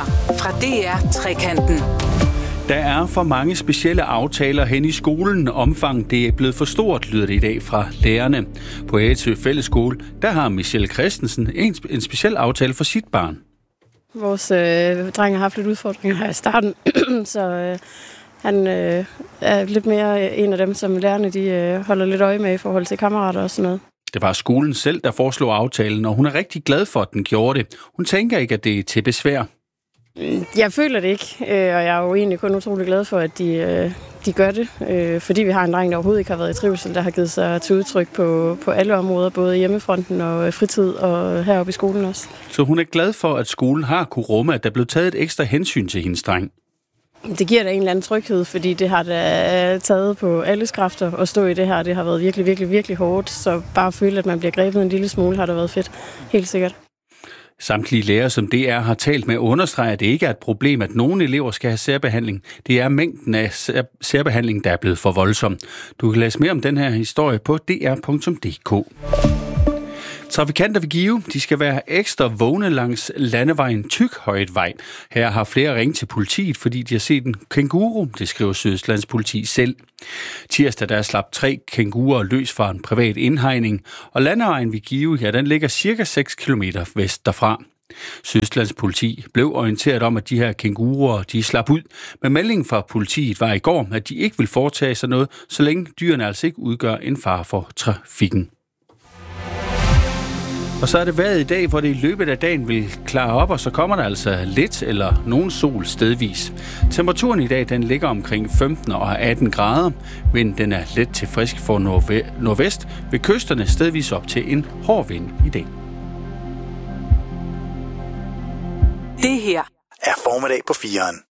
Nyheder fra DR Trekanten. Der er for mange specielle aftaler hen i skolen. Omfang det er blevet for stort, lyder det i dag fra lærerne. På Ætsø Fællesskole, der har Michelle Christensen en speciel aftale for sit barn. Vores dreng har haft lidt udfordringer her i starten, så han er lidt mere en af dem, som lærerne de holder lidt øje med i forhold til kammerater og sådan noget. Det var skolen selv, der foreslog aftalen, og hun er rigtig glad for, at den gjorde det. Hun tænker ikke, at det er til besvær. Jeg føler det ikke, og jeg er jo egentlig kun utrolig glad for, at de gør det, fordi vi har en dreng, der overhovedet ikke har været i trivsel, der har givet sig til udtryk på alle områder, både hjemmefronten og fritid og heroppe i skolen også. Så hun er glad for, at skolen har kunne rumme, at der blev taget et ekstra hensyn til hendes dreng. Det giver da en eller anden tryghed, fordi det har da taget på alles kræfter at stå i det her. Det har været virkelig, virkelig, virkelig hårdt, så bare at føle, at man bliver grebet en lille smule, har da været fedt. Helt sikkert. Samtlige lærere, som DR har talt med, understreger, at det ikke er et problem, at nogle elever skal have særbehandling. Det er mængden af særbehandling, der er blevet for voldsom. Du kan læse mere om den her historie på dr.dk. Trafikanter ved Give, de skal være ekstra vågne langs landevejen Tykhøjtvej. Her har flere ringet til politiet, fordi de har set en kænguru, det skriver Sydøstlands politi selv. Tirsdag der slap 3 kænguruer løs fra en privat indhegning, og landevejen ved Give, ja, den ligger cirka 6 km vest derfra. Sydøstlands politi blev orienteret om, at de her kænguruer, de slap ud, men meldingen fra politiet var i går, at de ikke vil foretage sig noget, så længe dyrene altså ikke udgør en fare for trafikken. Og så er det vejret i dag, hvor det i løbet af dagen vil klare op, og så kommer der altså lidt eller nogen sol stedvis. Temperaturen i dag, den ligger omkring 15 og 18 grader. Vinden den er let til frisk for nordvest, ved kysterne stedvis op til en hård vind i dag. Det her er formiddag på 4'eren.